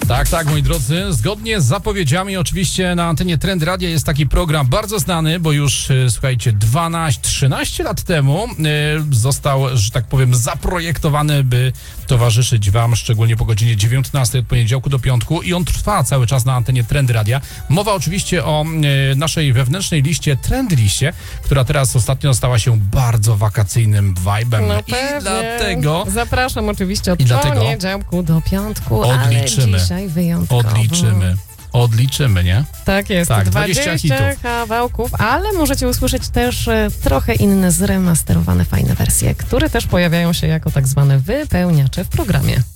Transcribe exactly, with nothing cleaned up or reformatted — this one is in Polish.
Tak, tak, moi drodzy. Zgodnie z zapowiedziami oczywiście na antenie Trend Radia jest taki program bardzo znany, bo już, słuchajcie, dwanaście trzynaście lat temu y, został, że tak powiem, zaprojektowany, by towarzyszyć wam, szczególnie po godzinie dziewiętnastej od poniedziałku do piątku i on trwa cały czas na antenie Trend Radia. Mowa oczywiście o y, naszej wewnętrznej liście, Trend Liście, która teraz ostatnio stała się bardzo wakacyjnym vibe'em. No I pewnie. dlatego... Zapraszam oczywiście od I dlatego poniedziałku do piątku, odliczymy. ale dzisiaj wyjątkowo. Odliczymy. Odliczymy, nie? Tak jest, Tak, dwadzieścia, dwadzieścia hitów. kawałków, ale możecie usłyszeć też e, trochę inne zremasterowane fajne wersje, które też pojawiają się jako tak zwane wypełniacze w programie.